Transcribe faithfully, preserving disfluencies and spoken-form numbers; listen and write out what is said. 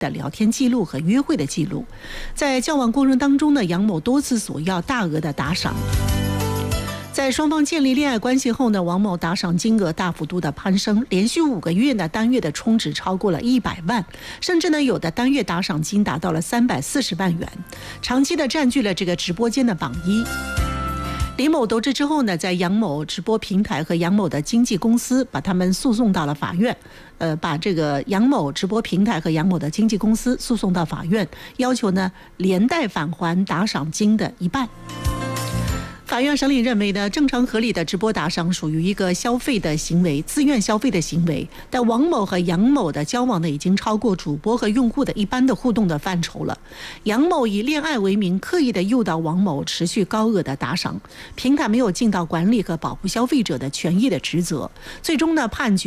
的聊天记录和约会的记录。在交往过程当中呢，杨某多次索要大额的打赏。在双方建立恋爱关系后呢，王某打赏金额大幅度的攀升，连续五个月呢，单月的充值超过了一百万，甚至呢，有的单月打赏金达到了三百四十万元，长期的占据了这个直播间的榜一。李某得知之后呢，在杨某直播平台和杨某的经纪公司把他们诉讼到了法院，呃，把这个杨某直播平台和杨某的经纪公司诉讼到法院，要求呢连带返还打赏金的一半。法院审理认为呢，正常合理的直播打赏属于一个消费的行为，自愿消费的行为。但王某和杨某的交往呢，已经超过主播和用户的一般的互动的范畴了。杨某以恋爱为名，刻意的诱导王某持续高额的打赏，平台没有尽到管理和保护消费者的权益的职责，最终呢判决